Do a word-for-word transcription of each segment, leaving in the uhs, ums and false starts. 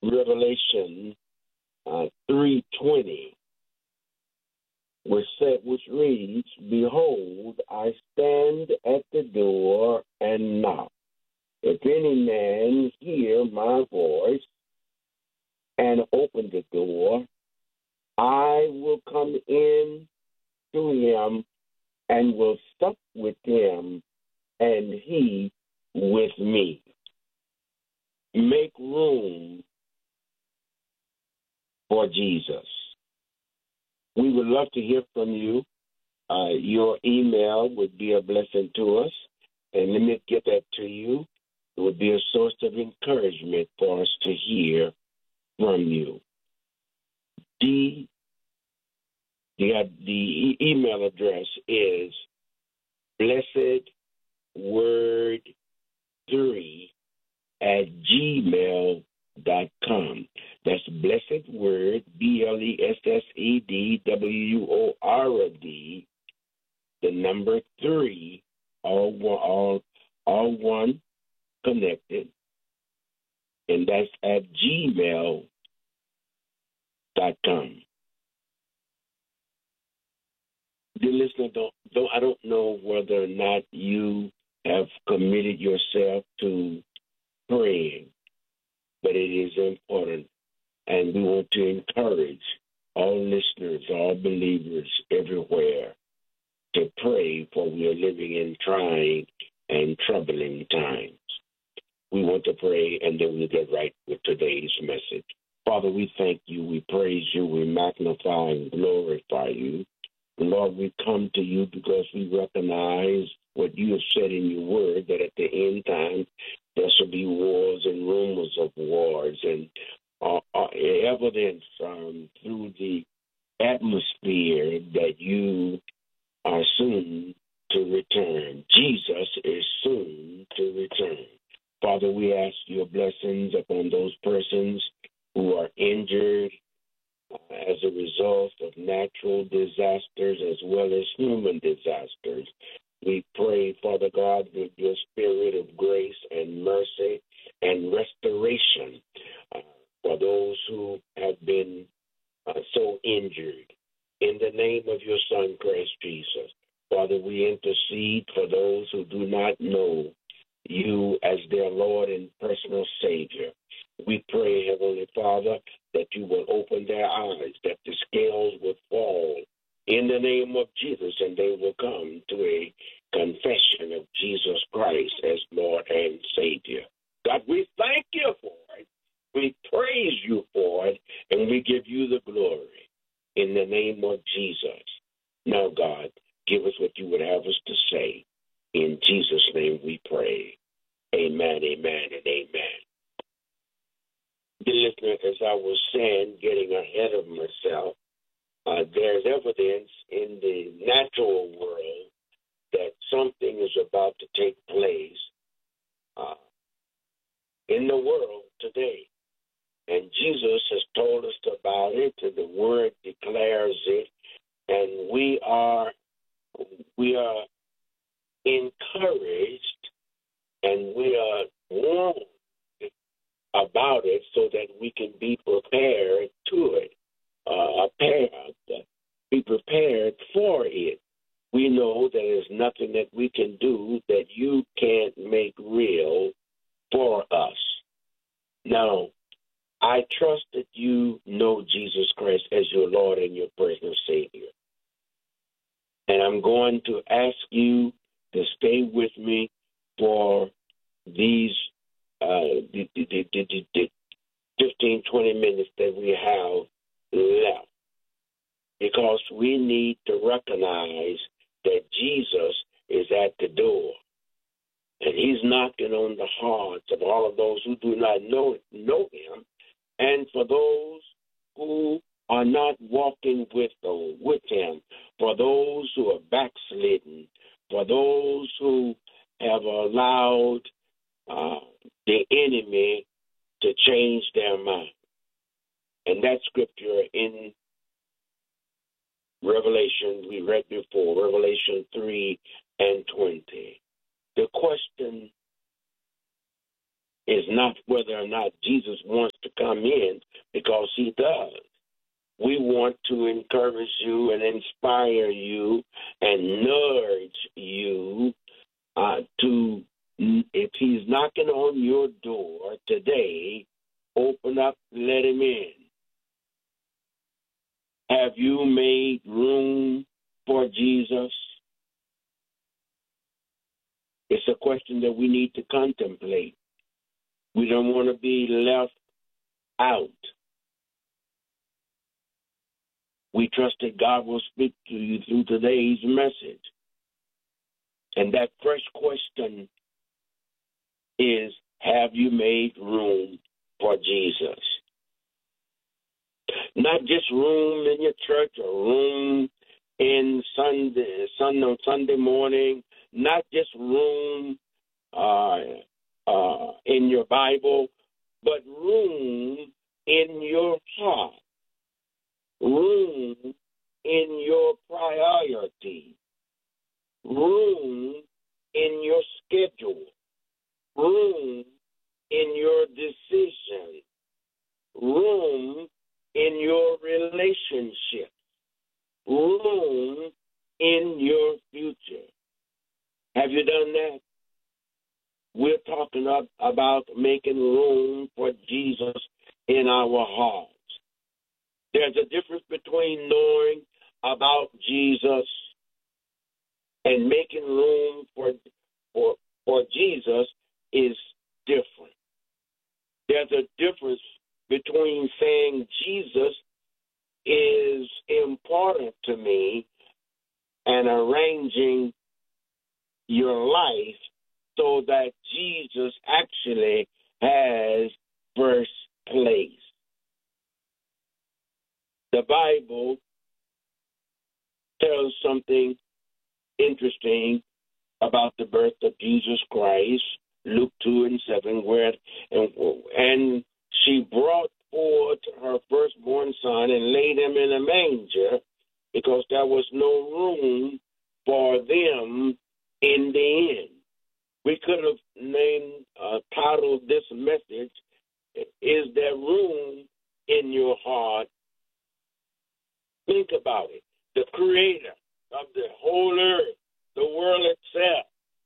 Revelation uh, three twenty, which said, which reads, "Behold, I stand at the door and knock. If any man hear my voice and open the door, I will come in to him and will sup with him, and he with me." Make room for Jesus. We would love to hear from you. Uh, your email would be a blessing to us, and let me get that to you. It would be a source of encouragement for us to hear from you. The, the, the e- email address is blessed word three at gmail dot com. That's blessed word, B L E S S E D W O R D, the number three, all one, all, all one connected, and that's at gmail dot com. Dear listener, don't, though I don't know whether or not you have committed yourself to praying, but it is important, and we want to encourage all listeners, all believers everywhere to pray, for we are living in trying and troubling times. We want to pray, and then we'll get right with today's message. Father, we thank you, we praise you, we magnify and glorify you. Lord, we come to you because we recognize what you have said in your word, that at the end time there shall be wars and rumors of wars, and uh, uh, evidence um, through the atmosphere that you are soon to return. Jesus is soon to return. Father, we ask your blessings upon those persons who are injured uh, as a result of natural disasters as well as human disasters. We pray, Father God, with your spirit of grace and mercy and restoration uh, for those who have been uh, so injured. In the name of your Son, Christ Jesus, Father, we intercede for those who do not know you as their Lord and personal Savior. We pray, Heavenly Father, that you will open their eyes, that the scales will fall in the name of Jesus, and they will come to a confession of Jesus Christ as Lord and Savior. God, we thank you for it. We praise you for it, and we give you the glory in the name of Jesus. Now, God, give us what you would have us to say. In Jesus' name we pray. Amen, amen, and amen. Dear listener, as I was saying, getting ahead of myself, uh, there's evidence in the natural world that something is about to take place uh, in the world today. And Jesus has told us about it, and the Word declares it, and we are we are encouraged and we are warned about it so that we can be prepared to it, uh, prepared, be prepared for it. We know that there's nothing that we can do that you can't make real for us. Now, I trust that you know Jesus Christ as your Lord and your personal Savior. And I'm going to ask you to stay with me for these uh, the, the, the, the, the fifteen, twenty minutes that we have left, because we need to recognize that Jesus is at the door, and he's knocking on the hearts of all of those who do not know, know him, and for those who are not walking with, uh, with him, for those who are backslidden, for those who have allowed uh, the enemy to change their mind. And that scripture in Revelation, we read before, Revelation three and twenty. The question is not whether or not Jesus wants to come in. you and inspire you and nudge you uh, to, if he's knocking on your door today, open up, let him in. Have you made room for Jesus? It's a question that we need to contemplate. We don't want to be left out. We trust that God will speak to you through today's message. And that first question is, have you made room for Jesus? Not just room in your church or room in Sunday, Sunday on Sunday morning, not just room uh, uh, in your Bible, but room in your heart, room in your priority, room in your schedule, room in your decision, room in your relationship, room in your future. Have you done that? We're talking up about making room for Jesus in our hearts. There's a difference between knowing about Jesus and making room for, for, for Jesus is different. There's a difference between saying Jesus is important to me and arranging your life so that Jesus actually has first place. The Bible tells something interesting about the birth of Jesus Christ, Luke two and seven, where and, and she brought forth her firstborn son and laid him in a manger because there was no room for them in the inn. We could have named, uh, titled this message, Is There Room in Your Heart? Think about it. The creator of the whole earth, the world itself,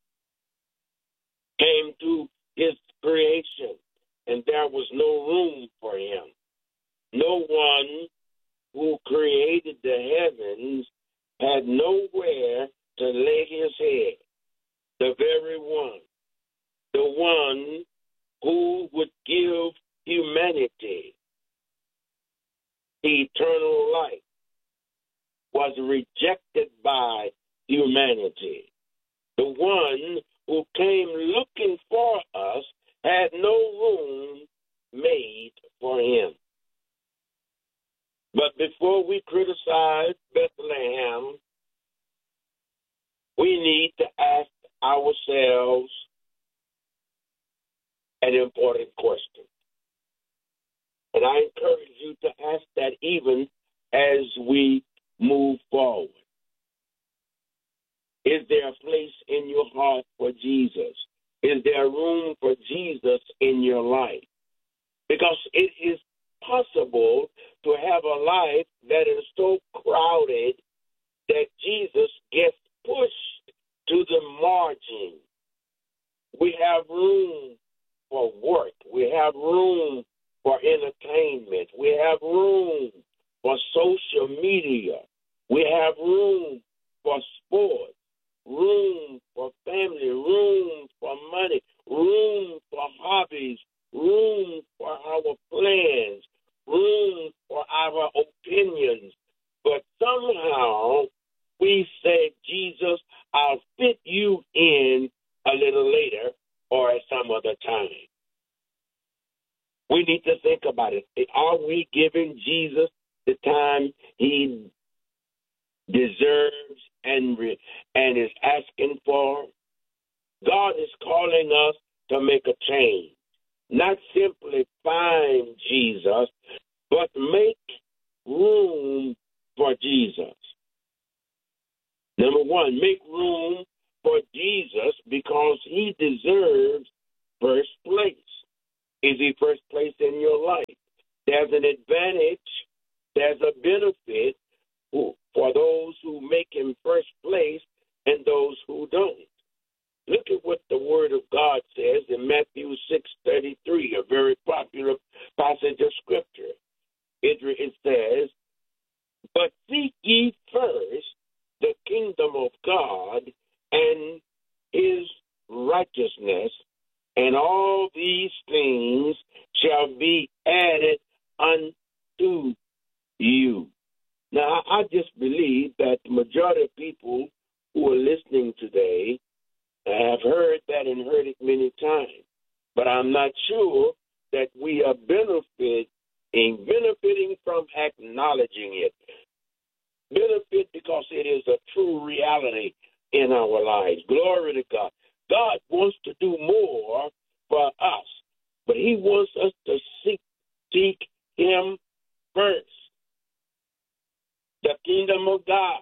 came to his creation, and there was no room for him. No one who created the heavens had nowhere to lay his head. The very one, the one who would give humanity eternal life, was rejected by humanity. The one who came looking for us had no room made for him. But before we criticize Bethlehem, we need to ask ourselves an important question. And I encourage you to ask that even as we move forward. Is there a place in your heart for Jesus? Is there room for Jesus in your life? Because it is possible to have a life that is so crowded that Jesus gets pushed to the margin. We have room for work. We have room for entertainment. We have room for social media. We have room for sports, room for family, room for money, room for hobbies, room for our plans, room for our opinions. But somehow we say, Jesus, I'll fit you in a little later or at some other time. We need to think about it. Are we giving Jesus the time he deserves and re- and is asking for? God is calling us to make a change. Not simply find Jesus, but make room for Jesus. Number one, make room for Jesus because he deserves first place. Is he first place in your life? There's an advantage, there's a benefit be added unto you. Now, I just believe that the majority of people who are listening today have heard that and heard it many times. But I'm not sure that we are benefiting, benefiting from acknowledging it. Benefit because it is a true reality in our lives. Glory to God. God wants to do more for us, but he wants us to seek, seek him first. The kingdom of God,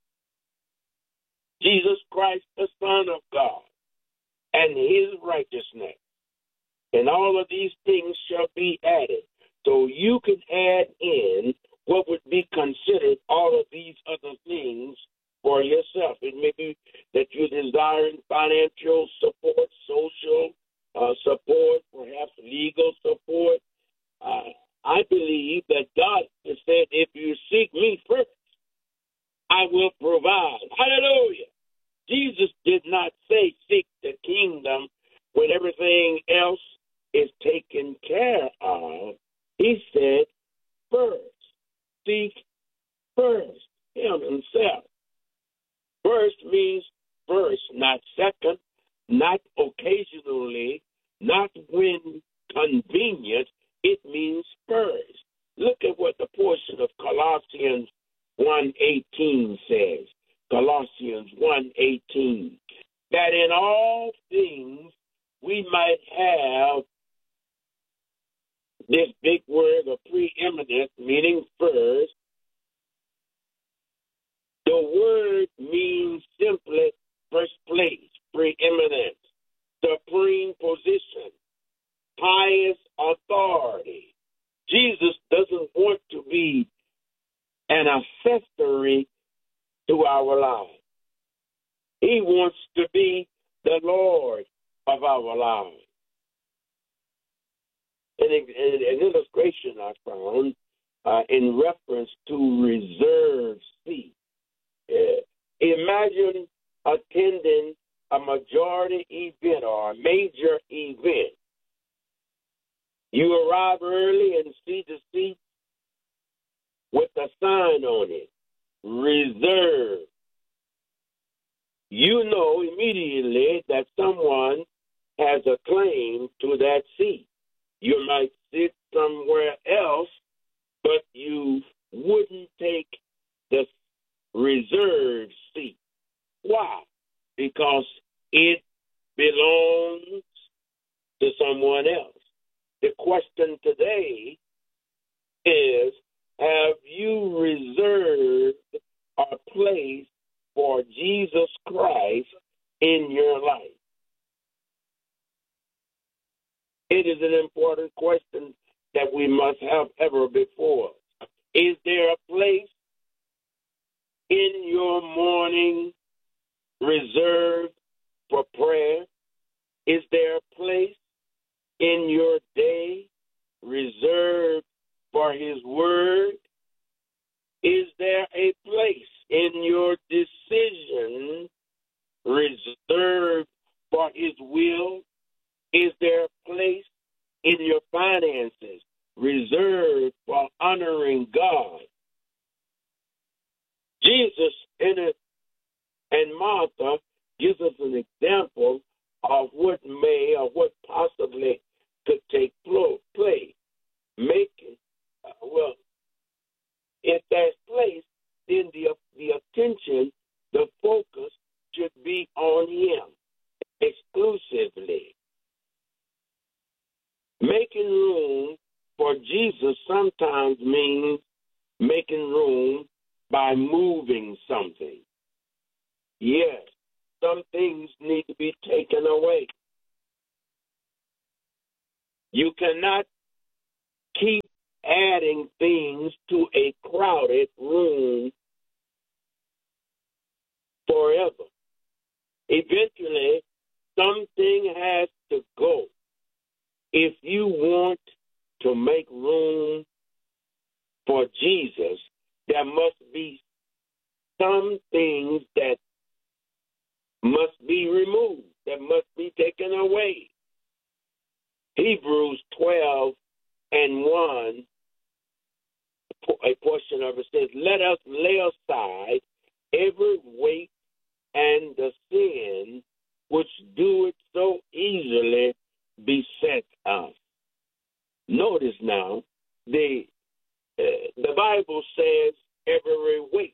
Jesus Christ, the Son of God, and his righteousness. And all of these things shall be added. So you can add in what would be considered all of these other things for yourself. It may be that you're desiring financial support, social uh, support, perhaps legal support. Uh, I believe that God has said, if you seek me first, I will provide. Hallelujah. Jesus did not say seek the kingdom when everything else is taken care of. He said first. Seek first him himself. First means first, not second, not occasionally, not when convenient. It means first. Look at what the portion of Colossians one eighteen says. Colossians one eighteen. That in all things we might have this big word of preeminence, meaning first. The word means simply first place, preeminence, supreme position, highest authority. Jesus doesn't want to be an accessory to our lives. He wants to be the Lord of our lives. An, an illustration I found uh, in reference to reserve seat. Uh, imagine attending a majority event or a major event. You arrive early and see the seat with a sign on it, reserved. You know immediately that someone has a claim to that seat. You might sit somewhere else, but you wouldn't take the reserved seat. Why? Because it belongs to someone else. The question today is, have you reserved a place for Jesus Christ in your life? It is an important question that we must have ever before us. Is there a place in your morning reserved for prayer? Is there a place in your day reserved for his word? Is there a place in your decision reserved for his will? Is there a place in your finances reserved for honoring God? Jesus in it and Martha gives us an example of what may or what possibly could take place. Making, uh, well, if there's place, then the, the attention, the focus should be on him exclusively. Making room for Jesus sometimes means making room by moving something. Yes, some things need to be taken away. You cannot keep adding things to a crowded room forever. Eventually, something has to go. If you want to make room for Jesus, there must be some things that must be removed, that must be taken away. Hebrews twelve and one, a portion of it says, let us lay aside every weight and the sin which doeth so easily beset us. Notice now, the uh, the Bible says every weight,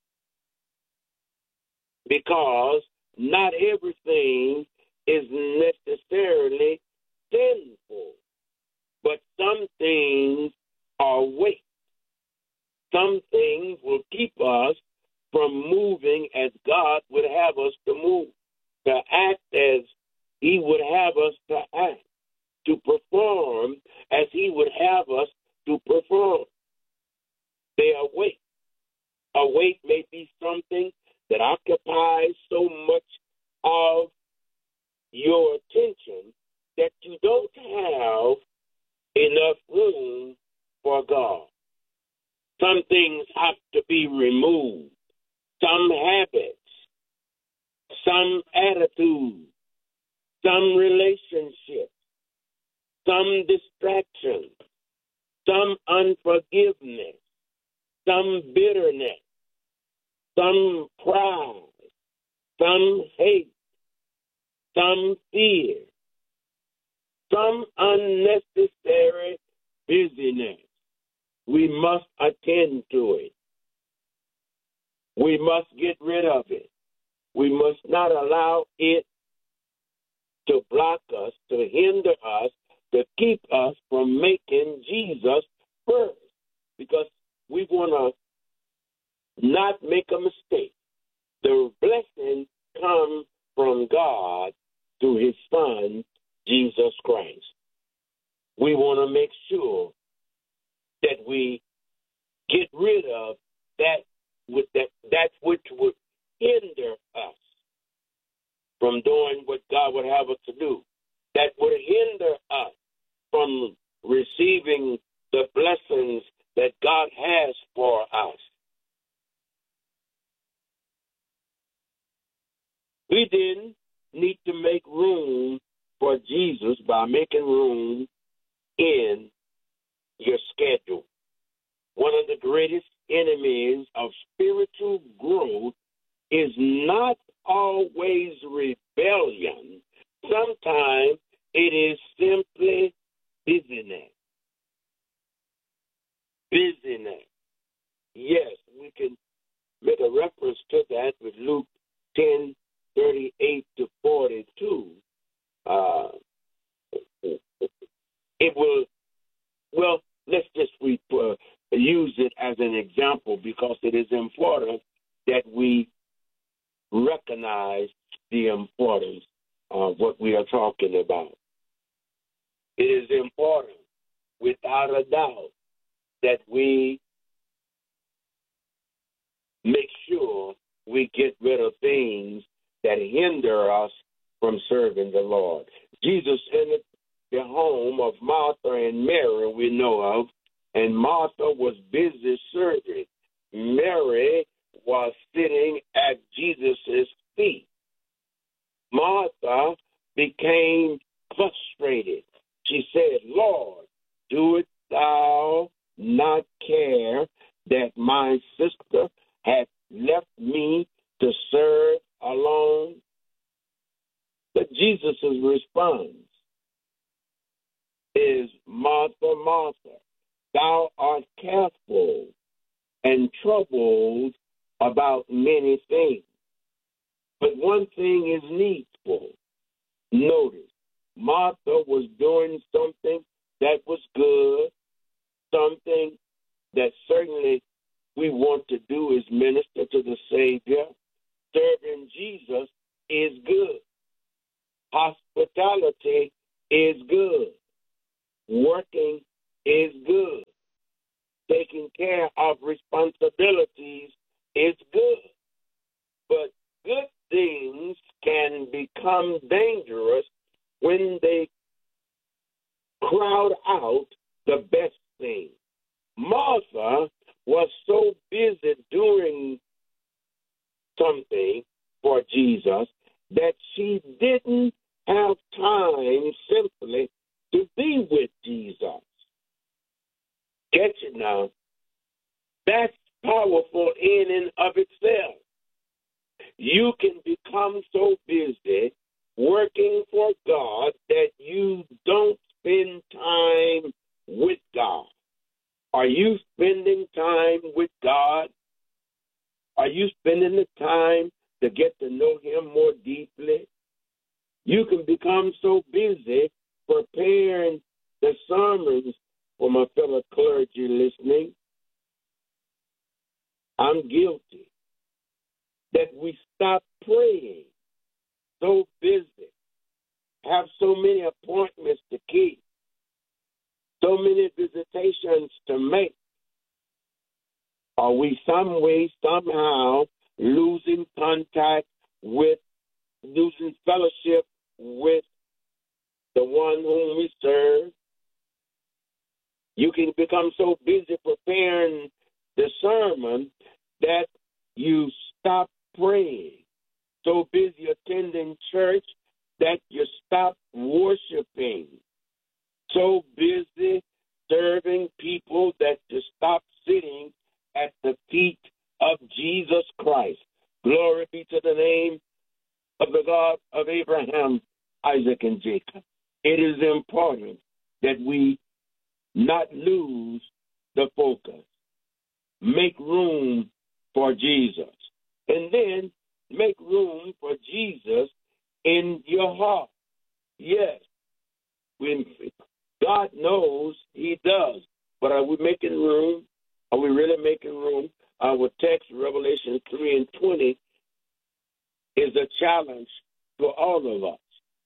because not everything is necessarily sinful, but some things are weight. Some things will keep us from moving as God would have us to move, to act as He would have us to act, to perform as He would have us to perform. They are weight. A weight may be something that occupies so much of your attention that you don't have enough room for God. Some things have to be removed. Some habits, some attitudes, some relationships, some distractions, some unforgiveness, some bitterness, some pride, some hate, some fear, some unnecessary busyness. We must attend to it. We must get rid of it. We must not allow it to block us, to hinder us, to keep us from making Jesus first. Because we want to not make a mistake. The blessings come from God through His Son, Jesus Christ. We want to make sure that we get rid of that with that that which would hinder us from doing what God would have us to do, that would hinder us from receiving the blessings that God has for us. We then need to make room for Jesus by making room in your schedule. One of the greatest enemies of spiritual growth is not always rebellion. Sometimes it is simply busyness. Busyness. Yes, we can make a reference to that with Luke ten, thirty-eight to forty-two. Uh, it will, well, let's just we, uh, use it as an example because it is important that we recognize the importance of what we are talking about. It is important, without a doubt, that we make sure we get rid of things that hinder us from serving the Lord. Jesus entered the home of Martha and Mary, we know of, and Martha was busy serving. Mary was sitting at Jesus' feet. Martha became frustrated. She said, Lord, doest thou not care that my sister had left me to serve alone? But Jesus' response is, Martha, Martha, thou art careful and troubled about many things, but one thing is needful. Notice, Martha was doing something that was good, something that certainly we want to do is minister to the Savior. Serving Jesus is good. Hospitality is good. Working is good. Taking care of responsibilities is good. But good things can become dangerous when they crowd out the best thing. Martha was so busy doing something for Jesus that she didn't have time simply to be with Jesus. catch it now. That's powerful in and of itself. You can become so busy working for God that you don't spend time with God. Are you spending time with God? Are you spending the time to get to know Him more deeply? You can become so busy preparing the sermons for my fellow clergy listening. I'm guilty that we stop praying, so busy, have so many appointments to keep, so many visitations to make. Are we some way, somehow, losing contact with, losing fellowship with the one whom we serve? You can become so busy preparing the sermon that you stop praying, so busy attending church that you stop worshiping, so busy serving people that you stop sitting at the feet of Jesus Christ. Glory be to the name of the God of Abraham, Isaac, and Jacob. It is important that we not lose the focus. Make room for Jesus. And then make room for Jesus in your heart. Yes, when God knows He does. But are we making room? Are we really making room? Our text, Revelation three and twenty, is a challenge to all of us.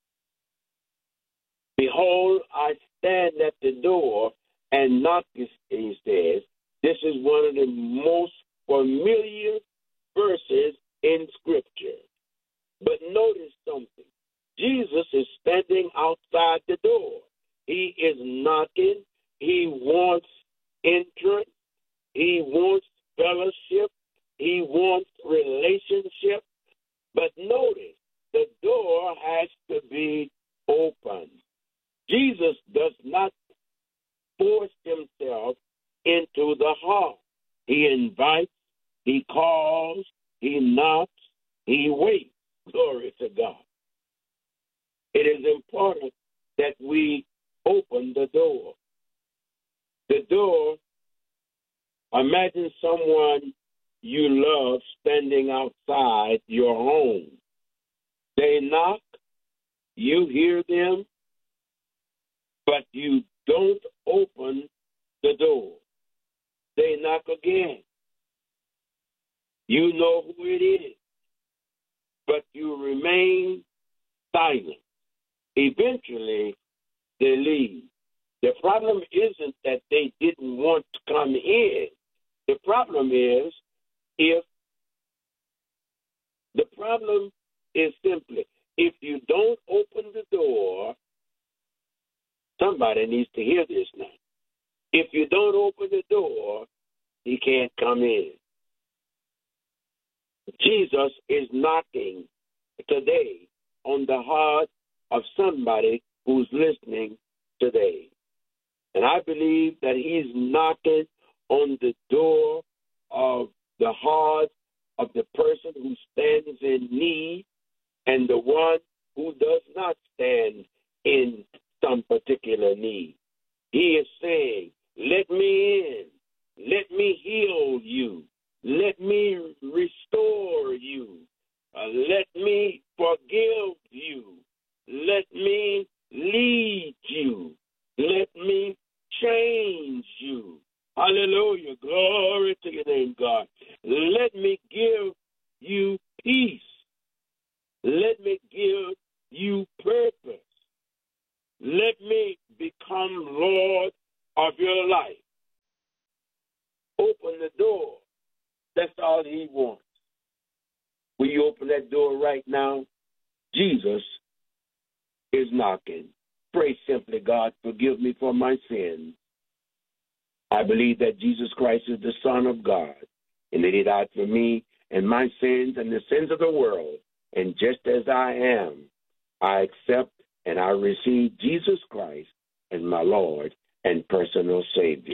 Behold, I stand at the door and knock, he says. This is one of the most familiar verses in Scripture. But notice something. Jesus is standing outside the door. He is knocking. He wants entrance. He wants fellowship. He wants relationship. But notice, the door has to be open. Jesus does not force himself into the heart. He invites, he calls, he knocks, he waits. Glory to God. It is important that we open the door. The door, imagine someone you love standing outside your home. They knock, you hear them, but you don't open the door. They knock again. You know who it is, but you remain silent. Eventually, they leave. The problem isn't that they didn't want to come in. The problem is if the problem is simply if you don't open the door, somebody needs to hear this now. If you don't open the door, he can't come in. Jesus is knocking today on the heart of somebody who's listening today. And I believe that he's knocking on the door of the heart of the person who stands in need and the one who does not stand in some particular need. He is saying, let me in. Let me heal you. Let me restore you. Uh, let me forgive you. Let me lead you. Let me change you. Hallelujah. Glory to your name, God. Let me give you peace. Let me give you purpose. Let me become Lord of your life. Open the door. That's all he wants. Will you open that door right now? Jesus is knocking. Pray simply, God, forgive me for my sins. I believe that Jesus Christ is the Son of God, and that he died for me and my sins and the sins of the world. And just as I am, I accept and I receive Jesus Christ as my Lord and personal Savior.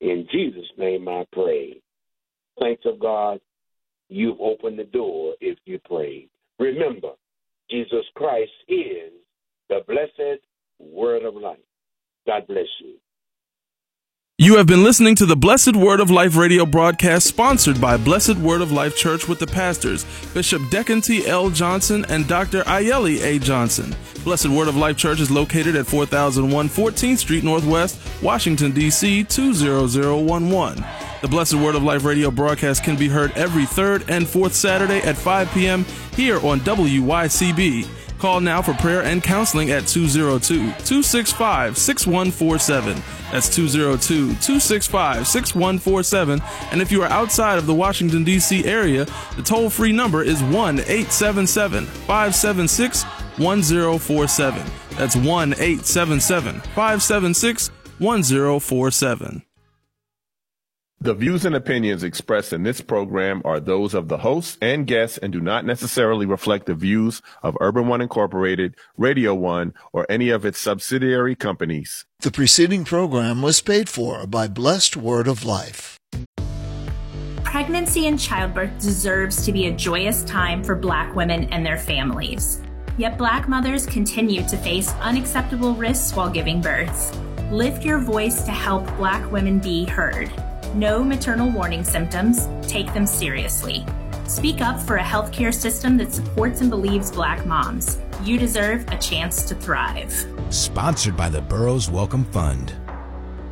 In Jesus' name I pray. Thanks of God, you've opened the door if you prayed. Remember, Jesus Christ is the blessed word of life. God bless you. You have been listening to the Blessed Word of Life radio broadcast sponsored by Blessed Word of Life Church with the pastors, Bishop Decanty L. Johnson and Doctor Ayeli A. Johnson. Blessed Word of Life Church is located at four thousand one fourteenth Street Northwest, Washington, D C two zero zero one one. The Blessed Word of Life radio broadcast can be heard every third and fourth Saturday at five p.m. here on W Y C B. Call now for prayer and counseling at two oh two, two six five, six one four seven. That's two oh two, two six five, six one four seven. And if you are outside of the Washington, D C area, the toll-free number is one eight seven seven, five seven six, one oh four seven. That's one eight seven seven, five seven six, one oh four seven. The views and opinions expressed in this program are those of the hosts and guests and do not necessarily reflect the views of Urban One Incorporated, Radio One, or any of its subsidiary companies. The preceding program was paid for by Blessed Word of Life. Pregnancy and childbirth deserves to be a joyous time for Black women and their families. Yet Black mothers continue to face unacceptable risks while giving birth. Lift your voice to help Black women be heard. Know maternal warning symptoms, take them seriously. Speak up for a healthcare system that supports and believes Black moms. You deserve a chance to thrive. Sponsored by the Burroughs Welcome Fund.